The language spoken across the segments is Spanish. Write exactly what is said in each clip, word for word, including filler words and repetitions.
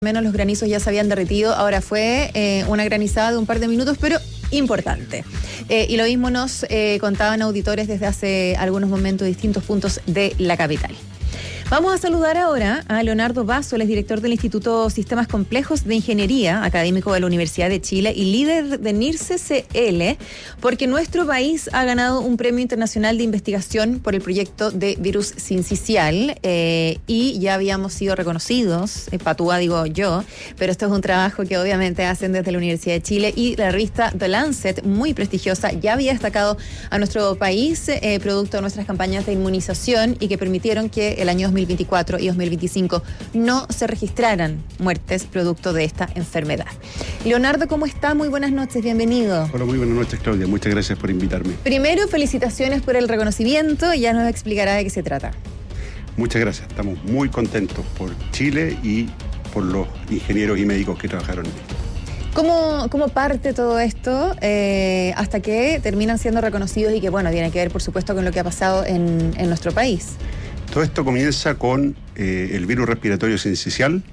Menos los granizos ya se habían derretido, ahora fue eh, una granizada de un par de minutos, pero importante. Eh, y lo mismo nos eh, contaban auditores desde hace algunos momentos de distintos puntos de la capital. Vamos a saludar ahora a Leonardo Basso, él es director del Instituto Sistemas Complejos de Ingeniería, académico de la Universidad de Chile y líder de NIRSE C L, porque nuestro país ha ganado un premio internacional de investigación por el proyecto de virus sincicial eh, y ya habíamos sido reconocidos, eh, patúa digo yo, pero esto es un trabajo que obviamente hacen desde la Universidad de Chile y la revista The Lancet, muy prestigiosa, ya había destacado a nuestro país eh, producto de nuestras campañas de inmunización y que permitieron que el año dos mil veinticuatro y dos mil veinticinco no se registraran muertes producto de esta enfermedad. Leonardo, ¿cómo está? Muy buenas noches, bienvenido. Hola, muy buenas noches, Claudia. Muchas gracias por invitarme. Primero, felicitaciones por el reconocimiento y ya nos explicará de qué se trata. Muchas gracias. Estamos muy contentos por Chile y por los ingenieros y médicos que trabajaron en esto. ¿Cómo, cómo parte todo esto eh, hasta que terminan siendo reconocidos y que, bueno, tiene que ver, por supuesto, con lo que ha pasado en, en nuestro país? Todo esto comienza con eh, el virus respiratorio sincicial,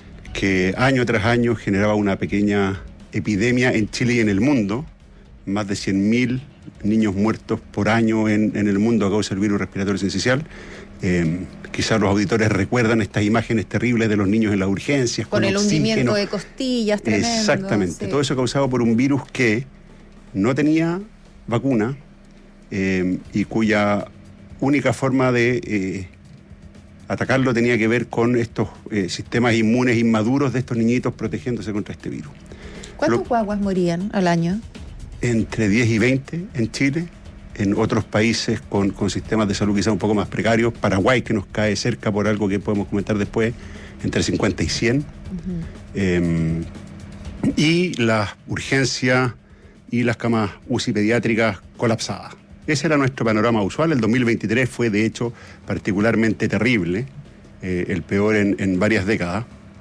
que año tras año generaba una pequeña epidemia en Chile y en el mundo. Más de cien mil niños muertos por año en, en el mundo a causa del virus respiratorio sincicial. Eh, quizás los auditores recuerdan estas imágenes terribles de los niños en las urgencias. Con, con el oxígeno. hundimiento de costillas tremendo. Exactamente. Sí. Todo eso causado por un virus que no tenía vacuna eh, y cuya única forma de eh, atacarlo tenía que ver con estos eh, sistemas inmunes inmaduros de estos niñitos protegiéndose contra este virus. ¿Cuántos Lo, guaguas morían al año? Entre diez y veinte en Chile, en otros países con, con sistemas de salud quizás un poco más precarios, Paraguay, que nos cae cerca por algo que podemos comentar después, entre cincuenta y cien. Uh-huh. eh, y las urgencias y las camas U C I pediátricas colapsadas. Ese era nuestro panorama usual. El dos mil veintitrés fue, de hecho, particularmente terrible, eh, el peor en, en varias décadas.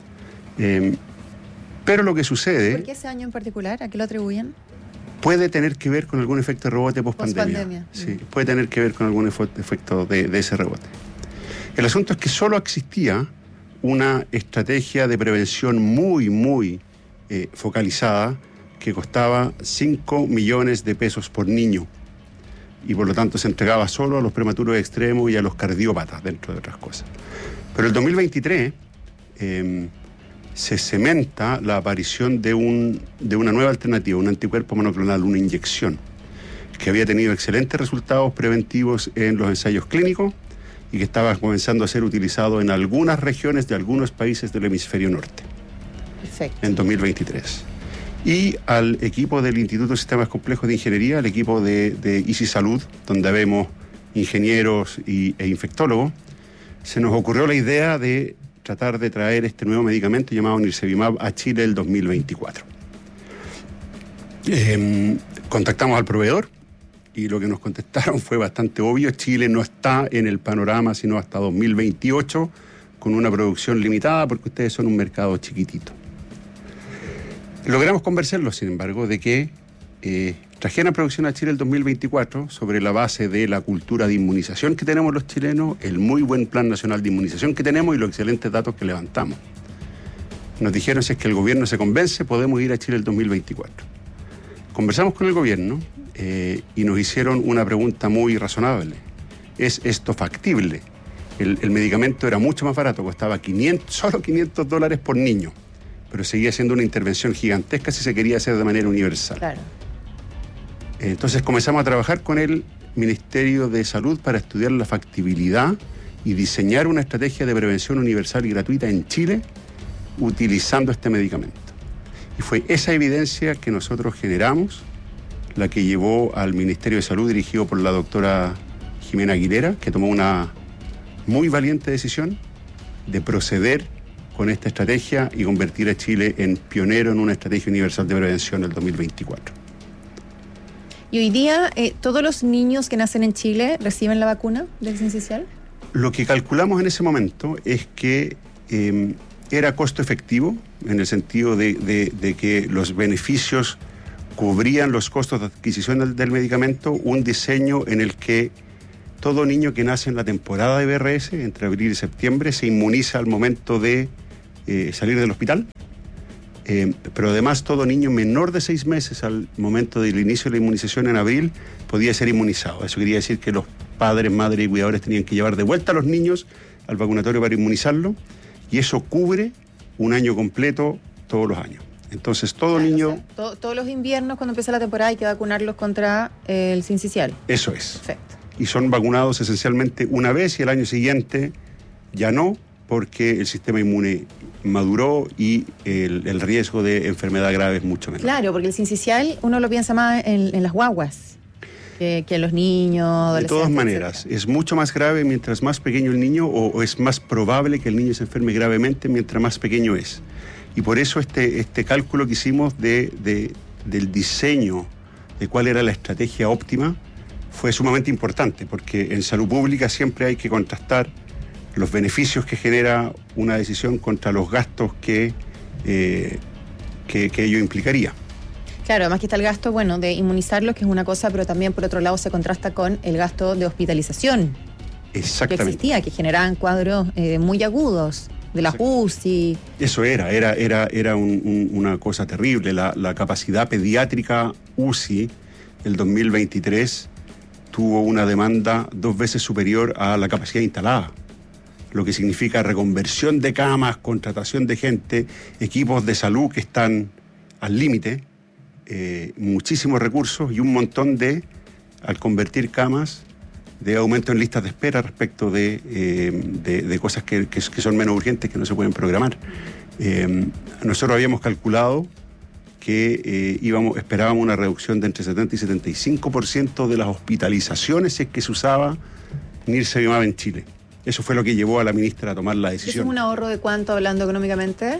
Eh, pero lo que sucede... ¿Por qué ese año en particular? ¿A qué lo atribuyen? Puede tener que ver con algún efecto de rebote post-pandemia. Post-pandemia. Sí, mm. puede tener que ver con algún efecto de, de ese rebote. El asunto es que solo existía una estrategia de prevención muy, muy eh, focalizada que costaba cinco millones de pesos por niño. Y por lo tanto se entregaba solo a los prematuros extremos y a los cardiópatas, dentro de otras cosas. Pero el dos mil veintitrés eh, se cementa la aparición de, un, de una nueva alternativa, un anticuerpo monoclonal, una inyección, que había tenido excelentes resultados preventivos en los ensayos clínicos y que estaba comenzando a ser utilizado en algunas regiones de algunos países del hemisferio norte. Perfecto. En dos mil veintitrés. Y al equipo del Instituto de Sistemas Complejos de Ingeniería, al equipo de, de ICI Salud, donde vemos ingenieros y, e infectólogos, se nos ocurrió la idea de tratar de traer este nuevo medicamento llamado Nirsevimab a Chile el dos mil veinticuatro. Eh, contactamos al proveedor y lo que nos contestaron fue bastante obvio. Chile no está en el panorama sino hasta dos mil veintiocho, con una producción limitada porque ustedes son un mercado chiquitito. Logramos convencerlos, sin embargo, de que eh, trajeran producción a Chile el dos mil veinticuatro sobre la base de la cultura de inmunización que tenemos los chilenos, el muy buen plan nacional de inmunización que tenemos y los excelentes datos que levantamos. Nos dijeron, si es que el gobierno se convence, podemos ir a Chile el dos mil veinticuatro. Conversamos con el gobierno eh, y nos hicieron una pregunta muy razonable. ¿Es esto factible? El, el medicamento era mucho más barato, costaba quinientos, solo quinientos dólares por niño, pero seguía siendo una intervención gigantesca si se quería hacer de manera universal. Claro. Entonces comenzamos a trabajar con el Ministerio de Salud para estudiar la factibilidad y diseñar una estrategia de prevención universal y gratuita en Chile utilizando este medicamento. Y fue esa evidencia que nosotros generamos la que llevó al Ministerio de Salud, dirigido por la doctora Jimena Aguilera, que tomó una muy valiente decisión de proceder con esta estrategia y convertir a Chile en pionero en una estrategia universal de prevención en el dos mil veinticuatro. ¿Y hoy día eh, todos los niños que nacen en Chile reciben la vacuna del sincicial? Lo que calculamos en ese momento es que eh, era costo efectivo, en el sentido de, de, de que los beneficios cubrían los costos de adquisición del, del medicamento, un diseño en el que todo niño que nace en la temporada de B R S, entre abril y septiembre, se inmuniza al momento de eh, salir del hospital. Eh, pero además todo niño menor de seis meses al momento del inicio de la inmunización en abril podía ser inmunizado. Eso quería decir que los padres, madres y cuidadores tenían que llevar de vuelta a los niños al vacunatorio para inmunizarlo, y eso cubre un año completo todos los años. Entonces todo claro, niño... O sea, to- todos los inviernos cuando empieza la temporada hay que vacunarlos contra eh, el sincicial. Eso es. Perfecto. Y son vacunados esencialmente una vez y el año siguiente ya no, porque el sistema inmune maduró y el, el riesgo de enfermedad grave es mucho menor. Claro, porque el sincicial uno lo piensa más en, en las guaguas que, que en los niños. De todas maneras, etcétera. Es mucho más grave mientras más pequeño el niño, o, o es más probable que el niño se enferme gravemente mientras más pequeño es. Y por eso este, este cálculo que hicimos de, de, del diseño de cuál era la estrategia óptima fue sumamente importante, porque en salud pública siempre hay que contrastar los beneficios que genera una decisión contra los gastos que, eh, que, que ello implicaría. Claro, además que está el gasto, bueno, de inmunizarlos, que es una cosa, pero también por otro lado se contrasta con el gasto de hospitalización. Exactamente. Que existía, que generaban cuadros eh, muy agudos, de la U C I. Eso era, era, era, era un, un, una cosa terrible. La, la capacidad pediátrica U C I el dos mil veintitrés tuvo una demanda dos veces superior a la capacidad instalada, lo que significa reconversión de camas, contratación de gente, equipos de salud que están al límite, eh, muchísimos recursos y un montón de, al convertir camas, de aumento en listas de espera respecto de, eh, de, de cosas que, que, que son menos urgentes, que no se pueden programar. Eh, nosotros habíamos calculado que eh, íbamos, esperábamos una reducción de entre setenta y setenta y cinco por ciento de las hospitalizaciones si es que se usaba nirsevimab en Chile. Eso fue lo que llevó a la ministra a tomar la decisión. ¿Es un ahorro de cuánto, hablando económicamente?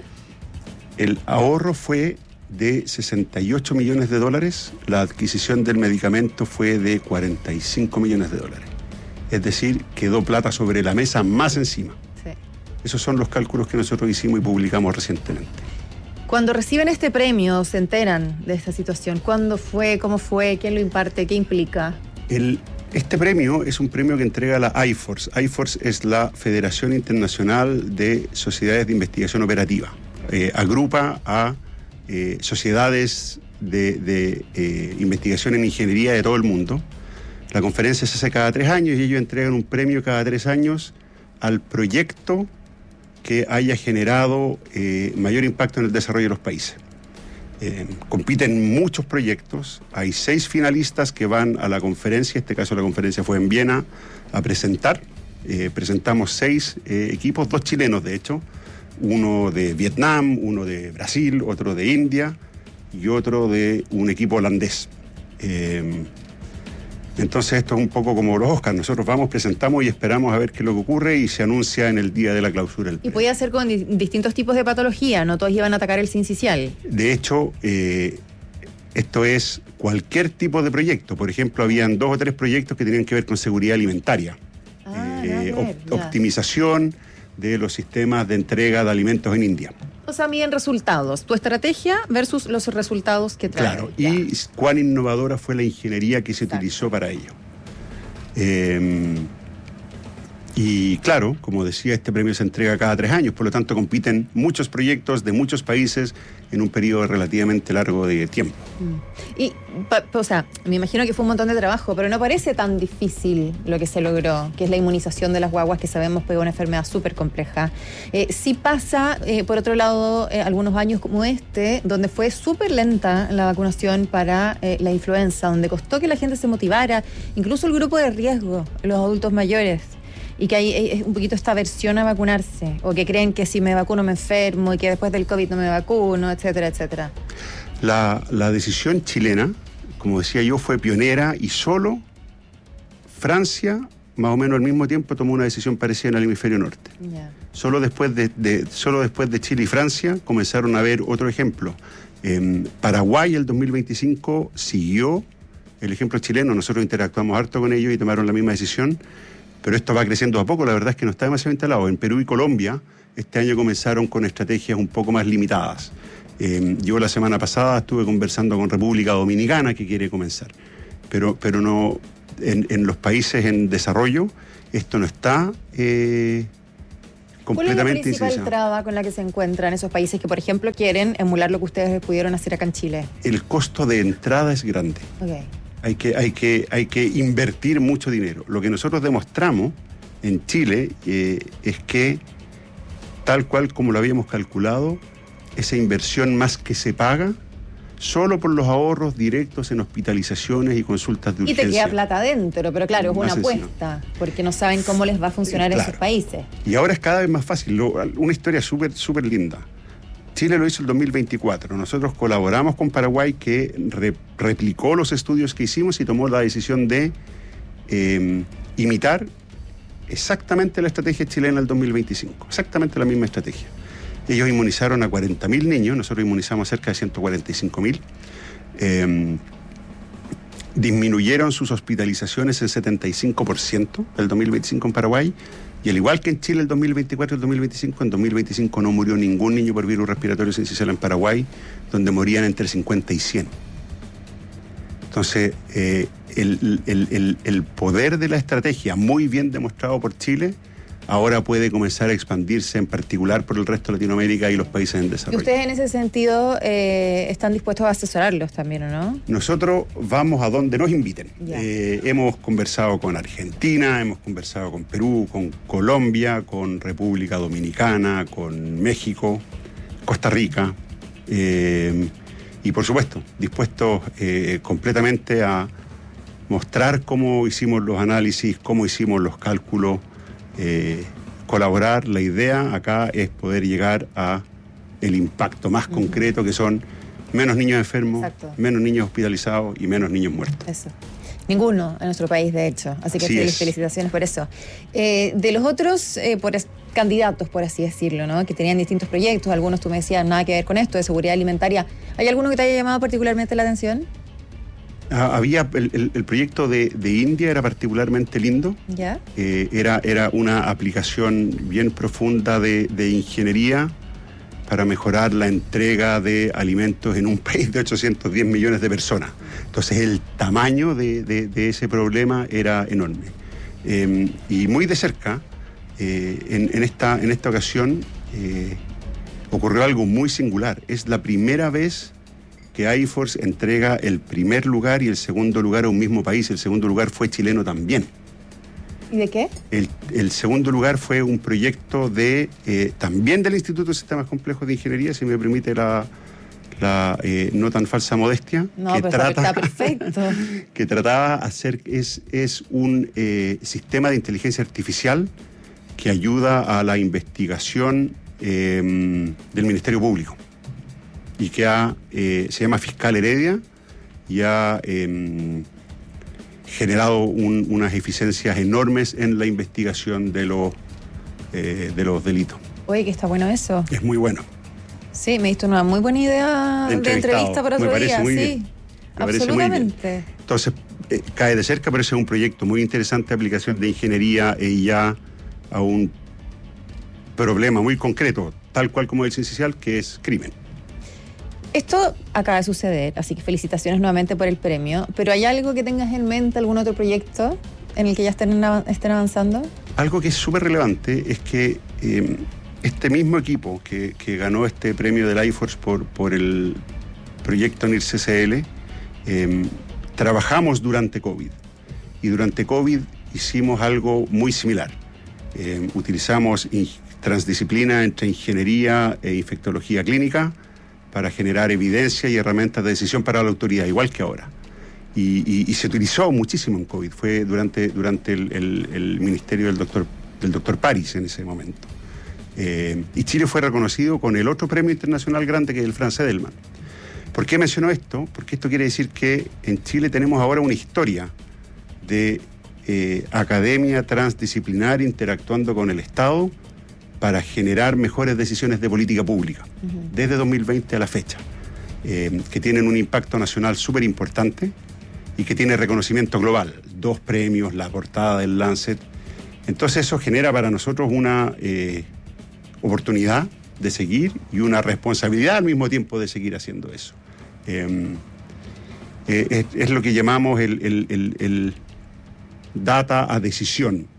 El ahorro fue de sesenta y ocho millones de dólares, la adquisición del medicamento fue de cuarenta y cinco millones de dólares. Es decir, quedó plata sobre la mesa más encima. Sí. Esos son los cálculos que nosotros hicimos y publicamos recientemente. Cuando reciben este premio, se enteran de esta situación. ¿Cuándo fue? ¿Cómo fue? ¿Quién lo imparte? ¿Qué implica? El... Este premio es un premio que entrega la I F O R S. I F O R S es la Federación Internacional de Sociedades de Investigación Operativa. Eh, agrupa a eh, sociedades de, de eh, investigación en ingeniería de todo el mundo. La conferencia se hace cada tres años y ellos entregan un premio cada tres años al proyecto que haya generado eh, mayor impacto en el desarrollo de los países. Eh, compiten muchos proyectos, hay seis finalistas que van a la conferencia, en este caso la conferencia fue en Viena, a presentar. Eh, presentamos seis eh, equipos, dos chilenos de hecho, uno de Vietnam, uno de Brasil, otro de India y otro de un equipo holandés. Eh, Entonces esto es un poco como los Oscars. Nosotros vamos, presentamos y esperamos a ver qué es lo que ocurre y se anuncia en el día de la clausura. Y podía ser con di- distintos tipos de patología, no todos iban a atacar el sincicial. De hecho, eh, esto es cualquier tipo de proyecto. Por ejemplo, habían dos o tres proyectos que tenían que ver con seguridad alimentaria. Ah, eh, no, ver, op- optimización de los sistemas de entrega de alimentos en India. O sea, miden resultados. Tu estrategia versus los resultados que trae. Claro, y ya. Cuán innovadora fue la ingeniería que se Exacto. utilizó para ello. Eh, y claro, como decía, este premio se entrega cada tres años, por lo tanto compiten muchos proyectos de muchos países en un periodo relativamente largo de tiempo. Mm. Y, pa, o sea, me imagino que fue un montón de trabajo, pero no parece tan difícil lo que se logró, que es la inmunización de las guaguas, que sabemos que es una enfermedad súper compleja. Eh, sí pasa, eh, por otro lado, eh, algunos años como este, donde fue súper lenta la vacunación para eh, la influenza, donde costó que la gente se motivara, incluso el grupo de riesgo, los adultos mayores. Y que hay es un poquito esta aversión a vacunarse, o que creen que si me vacuno me enfermo y que después del COVID no me vacuno, etcétera, etcétera. La, la decisión chilena, como decía yo, fue pionera y solo Francia, más o menos al mismo tiempo, tomó una decisión parecida en el hemisferio norte. Yeah. Solo después de, de, solo después de Chile y Francia comenzaron a ver otro ejemplo. En Paraguay, el dos mil veinticinco, siguió el ejemplo chileno. Nosotros interactuamos harto con ellos y tomaron la misma decisión. Pero esto va creciendo a poco, la verdad es que no está demasiado instalado. En Perú y Colombia, este año comenzaron con estrategias un poco más limitadas. Eh, yo la semana pasada estuve conversando con República Dominicana, que quiere comenzar. Pero, pero no, en, en los países en desarrollo, esto no está eh, completamente ¿Cuál es la principal incivilizado. traba con la que se encuentran esos países que, por ejemplo, quieren emular lo que ustedes pudieron hacer acá en Chile? El costo de entrada es grande. Okay. Hay que, hay que, hay que invertir mucho dinero. Lo que nosotros demostramos en Chile eh, es que, tal cual como lo habíamos calculado, esa inversión más que se paga solo por los ahorros directos en hospitalizaciones y consultas de urgencia. Y te queda plata adentro, pero claro, es una Más apuesta, porque no saben cómo les va a funcionar en Claro. esos países. Y ahora es cada vez más fácil. Lo- una historia súper, súper linda. Chile lo hizo el dos mil veinticuatro. Nosotros colaboramos con Paraguay, que re- replicó los estudios que hicimos y tomó la decisión de eh, imitar exactamente la estrategia chilena del dos mil veinticinco. Exactamente la misma estrategia. Ellos inmunizaron a cuarenta mil niños, nosotros inmunizamos a cerca de ciento cuarenta y cinco mil. Eh, disminuyeron sus hospitalizaciones en setenta y cinco por ciento del dos mil veinticinco en Paraguay. Y al igual que en Chile el dos mil veinticuatro y el dos mil veinticinco, en dos mil veinticinco no murió ningún niño por virus respiratorio sincicial en Paraguay, donde morían entre cincuenta y cien. Entonces, eh, el, el, el, el poder de la estrategia, muy bien demostrado por Chile, ahora puede comenzar a expandirse, en particular por el resto de Latinoamérica y los países en Y desarrollo. ustedes en ese sentido eh, están dispuestos a asesorarlos también, ¿o no? Nosotros vamos a donde nos inviten. Ya. Eh, hemos conversado con Argentina, hemos conversado con Perú, con Colombia, con República Dominicana, con México, Costa Rica. Eh, y por supuesto, dispuestos eh, completamente a mostrar cómo hicimos los análisis, cómo hicimos los cálculos, eh, colaborar. La idea acá es poder llegar a el impacto más uh-huh. concreto, que son menos niños enfermos, Exacto. menos niños hospitalizados y menos niños muertos. Eso. Ninguno en nuestro país, de hecho. Así que Así felicitaciones por eso. Eh, de los otros eh, por es, candidatos, por así decirlo, ¿no? Que tenían distintos proyectos, algunos tú me decías nada que ver con esto, de seguridad alimentaria. ¿Hay alguno que te haya llamado particularmente la atención? Ah, había el, el, el proyecto de, de India era particularmente lindo. ¿Ya? Eh, era, era una aplicación bien profunda de, de ingeniería para mejorar la entrega de alimentos en un país de ochocientos diez millones de personas. Entonces el tamaño de, de, de ese problema era enorme. Eh, y muy de cerca, eh, en, en, esta, en esta ocasión, eh, ocurrió algo muy singular. Es la primera vez que iForce entrega el primer lugar y el segundo lugar a un mismo país. El segundo lugar fue chileno también. ¿Y de qué? El, el segundo lugar fue un proyecto de eh, también del Instituto de Sistemas Complejos de Ingeniería, si me permite la, la eh, no tan falsa modestia. No, que pero trata, está perfecto. que trataba de hacer, es, es un eh, sistema de inteligencia artificial que ayuda a la investigación eh, del Ministerio Público y que ha, eh, se llama Fiscal Heredia y ha eh, generado un, unas eficiencias enormes en la investigación de los, eh, de los delitos. Oye, que está bueno eso. Es muy bueno. Sí, me diste una muy buena idea de entrevista para otro me parece día. Muy sí, bien. Me absolutamente. Parece muy bien. Entonces, eh, cae de cerca, pero ese es un proyecto muy interesante de aplicación de ingeniería y ya a un problema muy concreto, tal cual como el esencial, que es crimen. Esto acaba de suceder, así que felicitaciones nuevamente por el premio. ¿Pero hay algo que tengas en mente, algún otro proyecto en el que ya estén, estén avanzando? Algo que es súper relevante es que eh, este mismo equipo que, que ganó este premio del iForce por, por el proyecto N I R C C L, eh, trabajamos durante COVID. Y durante COVID hicimos algo muy similar. Eh, utilizamos transdisciplina entre ingeniería e infectología clínica para generar evidencia y herramientas de decisión para la autoridad, igual que ahora. Y, y, y se utilizó muchísimo en COVID, fue durante, durante el, el, el ministerio del doctor, del doctor París en ese momento. Eh, y Chile fue reconocido con el otro premio internacional grande que es el Franz Edelman. ¿Por qué menciono esto? Porque esto quiere decir que en Chile tenemos ahora una historia de eh, academia transdisciplinar interactuando con el Estado para generar mejores decisiones de política pública, uh-huh. desde dos mil veinte a la fecha, eh, que tienen un impacto nacional súper importante y que tiene reconocimiento global. Dos premios, la portada del Lancet. Entonces eso genera para nosotros una eh, oportunidad de seguir y una responsabilidad al mismo tiempo de seguir haciendo eso. Eh, eh, es, es lo que llamamos el, el, el, el data a decisión.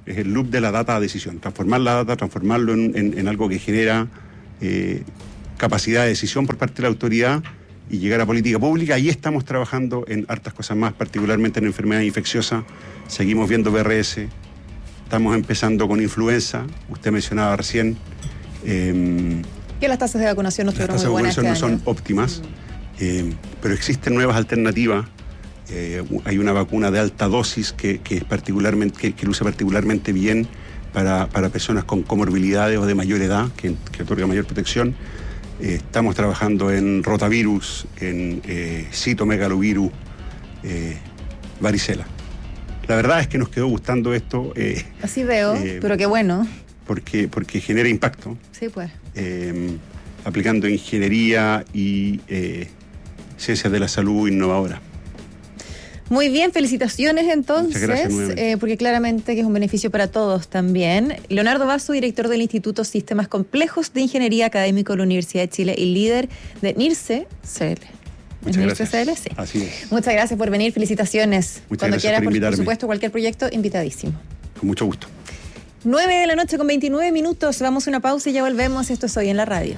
es el loop de la data a decisión. Transformar la data, transformarlo en, en, en algo que genera eh, capacidad de decisión por parte de la autoridad y llegar a política pública. Ahí estamos trabajando en hartas cosas más, particularmente en enfermedades infecciosas. Seguimos viendo B R S, estamos empezando con influenza, usted mencionaba recién. Eh, que las tasas de vacunación no estuvieron muy buenas. Las tasas de vacunación este no son óptimas, mm. eh, pero existen nuevas alternativas. Eh, hay una vacuna de alta dosis que, que, es particularmente, que, que luce particularmente bien para, para personas con comorbilidades o de mayor edad, que, que otorga mayor protección. Eh, estamos trabajando en rotavirus, en eh, citomegalovirus, eh, varicela. La verdad es que nos quedó gustando esto. Eh, Así veo, eh, pero qué bueno. Porque, porque genera impacto. Sí, pues. Eh, aplicando ingeniería y eh, ciencias de la salud innovadora. Muy bien, felicitaciones entonces, gracias, eh, porque claramente que es un beneficio para todos también. Leonardo Basso, director del Instituto Sistemas Complejos de Ingeniería Académico de la Universidad de Chile y líder de NIRSE C L. Muchas gracias. C L? Sí. Así es. Muchas gracias por venir, felicitaciones. Muchas Cuando gracias quieras, por, por, por invitarme. supuesto, cualquier proyecto, invitadísimo. Con mucho gusto. nueve de la noche con veintinueve minutos, vamos a una pausa y ya volvemos. Esto es Hoy en la Radio.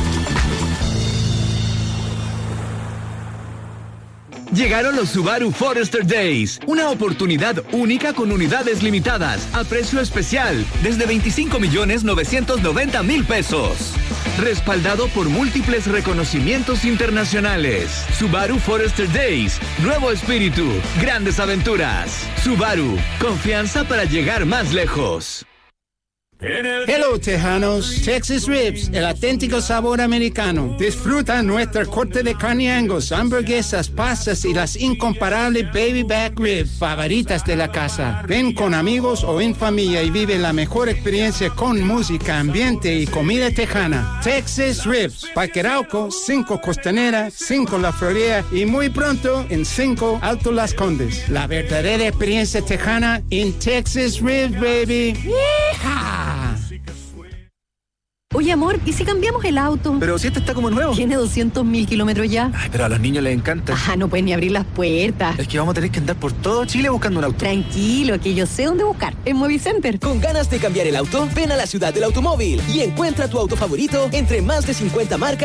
Llegaron los Subaru Forester Days, una oportunidad única con unidades limitadas, a precio especial, desde veinticinco millones novecientos noventa mil pesos. Respaldado por múltiples reconocimientos internacionales. Subaru Forester Days, nuevo espíritu, grandes aventuras. Subaru, confianza para llegar más lejos. Hello, Tejanos. Texas Ribs, el auténtico sabor americano. Disfruta nuestra corte de carne Angus, hamburguesas, pastas y las incomparables baby back ribs favoritas de la casa. Ven con amigos o en familia y vive la mejor experiencia con música, ambiente y comida tejana. Texas Ribs, Parque Arauco, cinco Costanera, cinco La Florida y muy pronto en cinco Alto Las Condes. La verdadera experiencia tejana en Texas Ribs, baby. ¡Yeehaw! Oye, amor, ¿y si cambiamos el auto? Pero si este está como nuevo. Tiene doscientos mil kilómetros ya. Ay, pero a los niños les encanta. Ah, no pueden ni abrir las puertas. Es que vamos a tener que andar por todo Chile buscando un auto. Tranquilo, que yo sé dónde buscar. En Movicenter. ¿Con ganas de cambiar el auto? Ven a la ciudad del automóvil y encuentra tu auto favorito entre más de cincuenta marcas